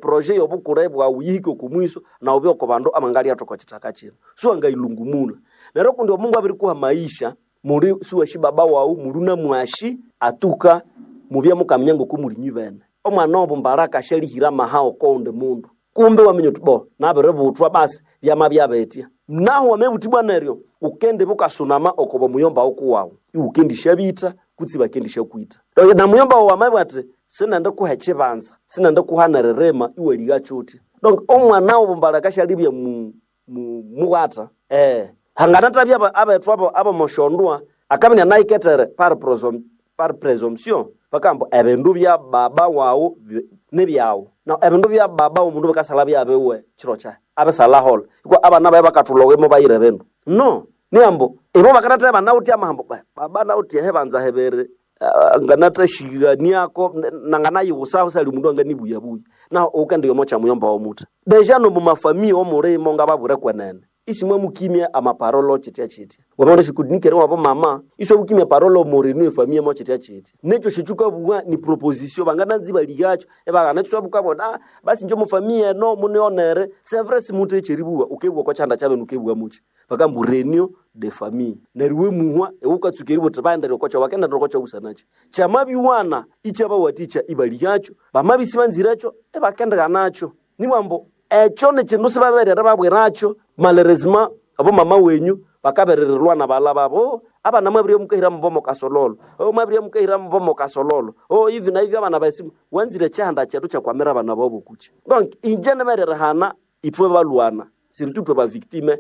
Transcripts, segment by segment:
projet yobukurebwa uyihiko kumwiso na ubyo ko bandu amangali atoko kitaka kino so angailungumula nero kundi Mungu abiri kuha maisha muri suwa shibaba wau muruna mwashi atuka mubya mukamnyango kumulinyi bene omwana obo mbaraka sheli hirama hao konde mundu kumbe wamenyo tubo nabere butwa basi byama byabetia naho wamebutibwa neryo ukende bukasunama okobo muyomba okuwawo ukendisha bita kutsi bakendisha kuita na muyomba wa mabwate sina ndakuheche banza sina ndakuhanererema iwe ligachuti donc omwana obo mbaraka sheli bya muwata hanganata bya abetwabo aba moshondwa akamenya naiketere par presomption bakambo ebendu bya baba wawo nebyawo na ebendu bya baba umundu bakasala byabewe chirocha abesala hol iko abana baye bakatulowe mo bayire bendu no niambo ebo bakanata bana uti amahambo baba na uti hebanza hebere nganata shiga niako nangana yusa usali mundu anganibuya buya na ukende yo mocha muyomba wo muta deja no mu mafamii o muri mo ngababure kwenene isimwe mukimya amaparolo chitia wabona shikudnikere wabo mama iso mukimya parolo muri no famille mo chitia necho shichuka buwa ni proposition bangana nziba ligacho ebagana chwa bukabona basi njo mu famille no munionere c'est vrai si mutu echeribuwa ukebwa kwa chanda chabe nukebwa muchi bakambu reunion de famille neriwe muhwa eukatsukeribo tabandere kwa chwa bakenda kwa chwa usanachi chamabi wana ichaba waticha ibaligacho bamabi sibanziracho ebakenda ganacho ni mambo echone chindu sibabere rababweracho malheureusement abo mama wenyu bakaberererwa na bala babo abana mwabiriye mukahira mbomo kasololo mwabiriye mukahira mbomo kasololo hivi na hivi abana basimu wanzire chanda chetu cha kwamera abana babo kuchi donc injene berere hana itwe balwana sirutwe ba victime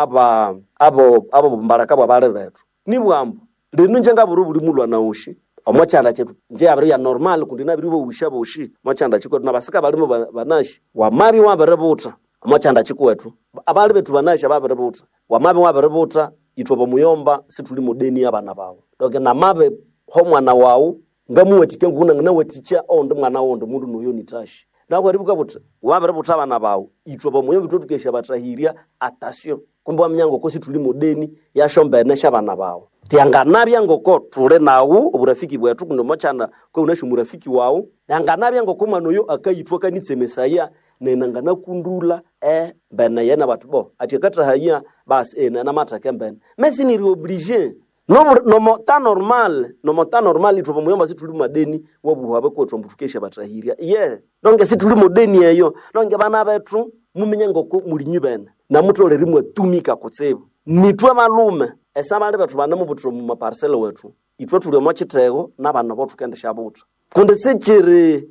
abo mbaraka babale betu ni bwambo ndinu njenga burubuli mulwana ushi omwachanda chetu nje abiri ya normal kundi nabiribo ushabo ushi mwachanda chiko na basika balimo banashi wamabi waberebuta mwachanda chikwetu abali betu banasha baberebuta wamabi waberebuta itwa muyomba situli mudeni abana bawo donc na mabe ho mwana wawo ngamuwetike nguna ngina weticha onde mwana onde mundu no yonitashi nawo ribuka buta waberebuta abana bawo itwa muyomba tutukesha batahiria attention kumba mnyango ko situli mudeni yashomba nesha abana bawo tianganabya ngoko tule nawo oburafiki bwetu kundo mochanda ko unashu murafiki wawo yanganabya ngoko mwana yo akayitwa kanitsemesaya nenangana kundula bena yena batubo atikatra haya bas na matake ben mais si ni obligé no mota normal itwa muyomba situli madeni wobuhabe ko trombutukesha batahiria donc situli modeni eyo donc bana betu mumenye ngoko mulinyu bena na mutolere mwatumika kutsebo nitwe malume esamale betu bana mubutro mu maparcelle wetu itwe tuli mochitego nabana botu kendesha butu kunde sichiri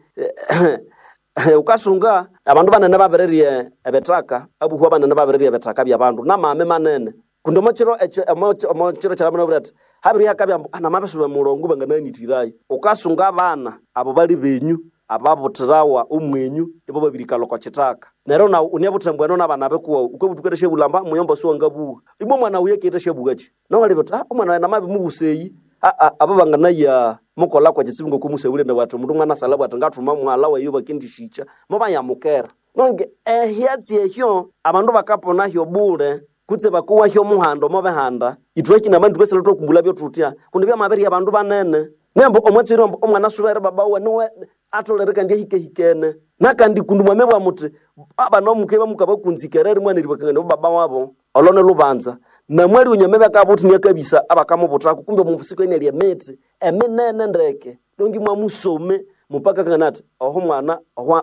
ukasunga abantu banene babererie ebetaka abuhuwa banene babererie ebetaka byabantu na mame manene kunde mochiro mochiro chalabana burati habiri yakabya ana mabesu murongo bangana nitirai ukasunga abana abo bali benyu ababutirawa umwenyu ibo babirikalo kwa chitaka nero na unyabutambwa no nabana bekuwa ukobutukereshe bulamba muyomba so ngabu ibo mwana uyeketeshe bugachi no wali bota umwana na mabi mubuseyi abo bangana ya mukola kwa chitsibingo kumusebule na watu mundu mwana salabu atangatuma mwala wa yoba kindishicha moba ya mukera nonge hiatsi ehyo abandu bakapona hyo bure kutse bakuwa hyo muhando mobehanda itweki na bandu kwesela to kumbula byo tutia kundibya maberi abandu banene nembo omwatsiri omwana subere baba we no atolereka ndiye hikene nakandi kundumwa mebwa muti abana omukeba mukaba kunzikerere mwana libakanga no baba wabo olone lubanza na mwali unyamebe akabuti ni kabisa abakamubutako kumbe mubusiko ine liye meti eminene ndeke dongi mwa musome mupaka kanati oho mwana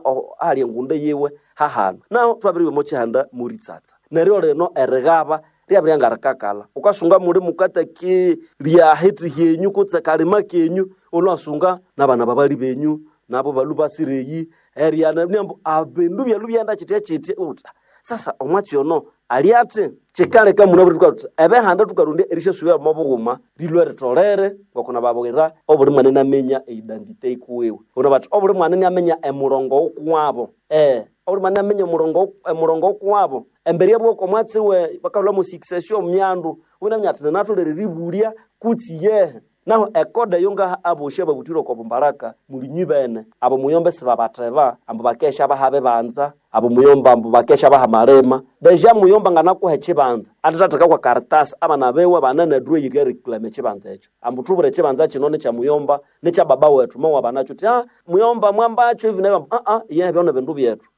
ali ngunde yewe hahana naho twabiriwe mochanda muri tsatsa neryo leno eregaba lyabiri ngarakakala ukasunga muri mukata ke lya heti henyu kutsa kalima kenyu olwasunga nabana babali benyu nabo balubasireyi eriana nyambo abendu byalubyanda chitia uta sasa omwatsi yono aliate chekale kama munabirwa ebe handa tukarunde erisha suya mabuguma rilwere tolere ngokona babogera obuli mwanene amenya identity kuwewe ona bati obuli mwanene amenya emurongo okwabo obuli mwanene amenya emurongo okwabo embere bwoko mwatsi we bakabula mu succession myandu una myatene natolere ribulia kutiye naho ekoda yonga aboshe babutiro ko bombaraka muri nyibene abo muyombe sibabateba ambo bakesha bahabe banza abo muyomba ambo bakesha bahamarema deja muyomba ngana ko hechibanza atataka kwa karatasi abana bewe banana dwe yiri reclaim chibanza echo ambo tubure chibanza chinone cha muyomba ne cha baba wetu mwa banacho ti muyomba mwamba acho hivi na yeye byona bendu byetu